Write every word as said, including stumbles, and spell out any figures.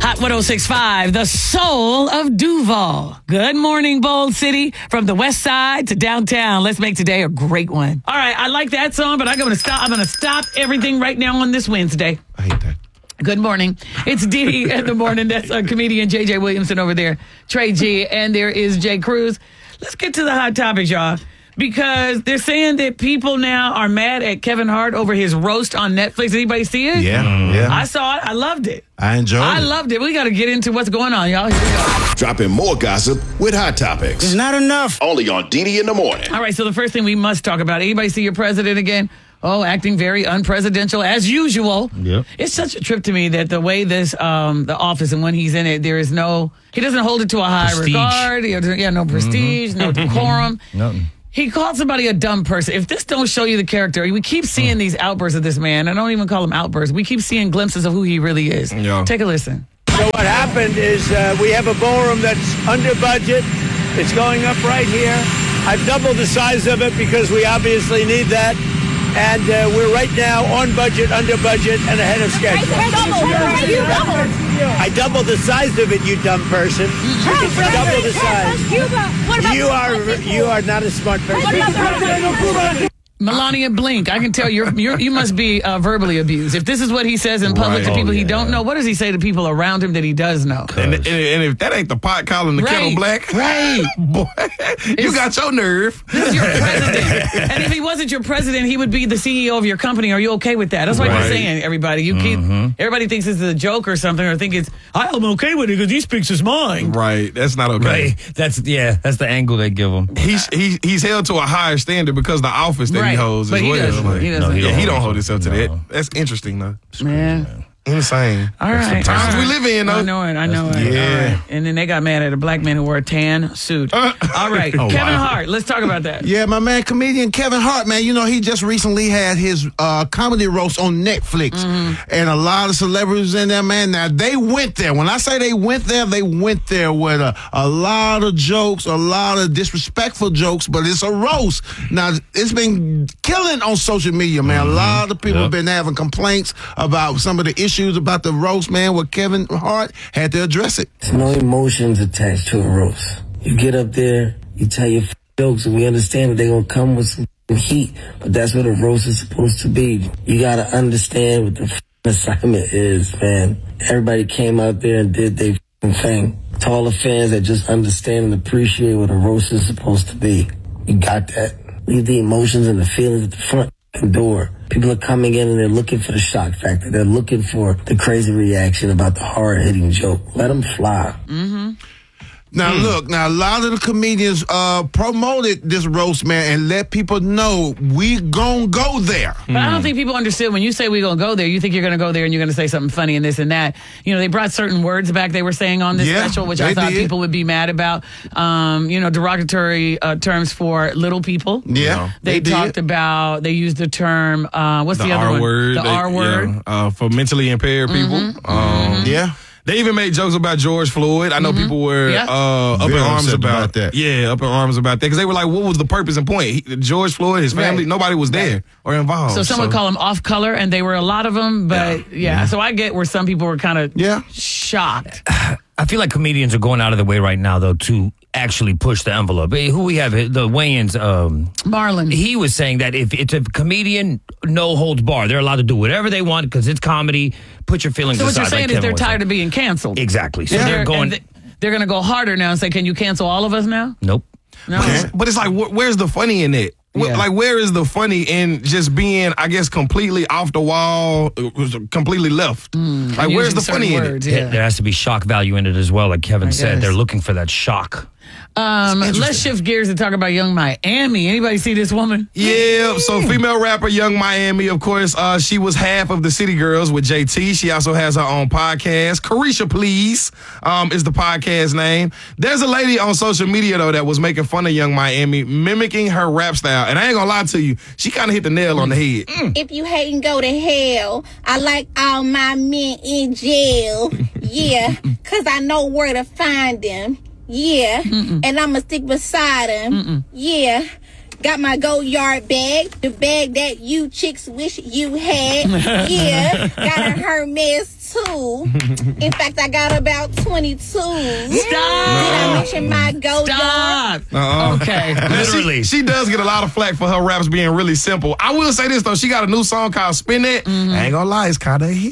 Hot one oh six point five, the soul of Duval. Good morning, Bold City. From the west side to downtown. Let's make today a great one. All right, I like that song, but I'm going to stop. I'm going to stop everything right now on this Wednesday. I hate that. Good morning. It's Dee in the morning. That's a comedian, J J Williamson over there, Trey G, and there is Jay Cruz. Let's get to the hot topics, y'all. Because they're saying that people now are mad at Kevin Hart over his roast on Netflix. Anybody see it? Yeah, yeah. I saw it. I loved it. I enjoyed I it. I loved it. We got to get into what's going on, y'all. Here we go. Dropping more gossip with Hot Topics. It's not enough. Only on Dee in the morning. All right, so the first thing we must talk about, anybody see your president again? Oh, acting very unpresidential as usual. Yep. It's such a trip to me that the way this, um, the office and when he's in it, there is no, he doesn't hold it to a high Prestige. regard. He doesn't- Yeah, no prestige, no decorum. Nothing. He called somebody a dumb person. If this don't show you the character, we keep seeing these outbursts of this man. I don't even call them outbursts. We keep seeing glimpses of who he really is. Yeah. Take a listen. So what happened is uh, we have a ballroom that's under budget. It's going up right here. I've doubled the size of it because we obviously need that. And uh, we're right now on budget, under budget, and ahead of schedule. You doubled. I doubled the size of it, you dumb person. It's double the size. You are you are not a smart person. Melania Blink, I can tell you're, you're you must be uh, verbally abused. If this is what he says in public Right. to people Oh, he yeah. don't know, what does he say to people around him that he does know? And, and, and if that ain't the pot calling the Right. kettle black, Right. boy, you got your nerve. This is your president. And if he wasn't your president, he would be the C E O of your company. Are you okay with that? That's what Right. you're saying, everybody. You keep everybody thinks it's a joke or something, or think it's I'm okay with it because he speaks his mind. Right, that's not okay. Right. That's yeah. That's the angle they give him. He's he, he's held to a higher standard because of the office that Right. he holds But as he well. doesn't. Like, He doesn't. No, he yeah, don't he don't hold hold himself to No. that. That's interesting though. Man. Insane. All right. Times all right. we live in though. I know it. I know it. Yeah. All right. And then they got mad at a black man who wore a tan suit. All right. Oh, Kevin wow. Hart. Let's talk about that. Yeah, my man, comedian Kevin Hart, man. You know, he just recently had his uh, comedy roast on Netflix. And a lot of celebrities in there, man. Now, they went there. When I say they went there, they went there with a, a lot of jokes, a lot of disrespectful jokes, but it's a roast. Now, it's been killing on social media, man. A lot of people Yep. have been having complaints about some of the issues about the roast, man, where Kevin Hart had to address it. There's no emotions attached to a roast. You get up there, you tell your f- jokes, and we understand that they're going to come with some f- heat, but that's what a roast is supposed to be. You got to understand what the f- assignment is, man. Everybody came out there and did their f- thing. To all the fans that just understand and appreciate what a roast is supposed to be, you got that. Leave the emotions and the feelings at the front door. People are coming in and they're looking for the shock factor. They're looking for the crazy reaction about the hard-hitting joke. Let them fly. Now, look, now, a lot of the comedians uh, promoted this roast, man, and let people know we gonna go there. But I don't think people understood when you say we're going to go there, you think you're going to go there and you're going to say something funny and this and that. You know, they brought certain words back they were saying on this Yeah, special, which they I thought did. people would be mad about. Um, you know, derogatory uh, terms for little people. Yeah, They, they talked did. about, they used the term, uh, what's the, The other R one? word. The they- R word. yeah, uh, for mentally impaired people. Um, Yeah. They even made jokes about George Floyd. I know people were Yeah. uh, up in Very arms upset about, about that. Yeah, up in arms about that because they were like, "What was the purpose and point?" He, George Floyd, his family, Right. nobody was there or involved. So some would call them off color, and they were a lot of them. But yeah, so I get where some people were kind of Yeah. shocked. I feel like comedians are going out of the way right now, though, to actually push the envelope. Hey, who we have? The Wayans. Um, Marlon. he was saying that if it's a comedian, no holds bar. They're allowed to do whatever they want because it's comedy. Put your feelings So what aside. you're saying like is Kevin they're was tired saying. of being canceled. Exactly. So And they're they're going. and th- they're going to go harder now and say, "Can you cancel all of us now?" nope. No. But it's, but it's like, wh- where's the funny in it? Wh- Yeah. Like, where is the funny in just being, I guess, completely off the wall, uh, completely left? like, where's Using the funny certain in words, it? Yeah. There has to be shock value in it as well, like Kevin said. guess. They're looking for that shock. Um, let's shift gears and talk about Young Miami. Anybody see this woman? Yeah, so female rapper Young Miami, of course, uh, she was half of the City Girls with J T. She also has her own podcast. Carisha Please um, is the podcast name. There's a lady on social media, though, that was making fun of Young Miami, mimicking her rap style. And I ain't gonna lie to you, she kind of hit the nail on the head. If you hate and go to hell, I like all my men in jail. Yeah, because I know where to find them. Yeah, and I'ma stick beside them. Yeah, Got my Go Yard bag, the bag that you chicks wish you had. Yeah, got a Hermes too. In fact, I got about twenty-two. Stop. Did I mention my Go Yard? Stop. Uh-uh. Okay. Literally. She, she does get a lot of flack for her raps being really simple. I will say this, though. She got a new song called Spin It. I ain't gonna lie, it's kind of a hit.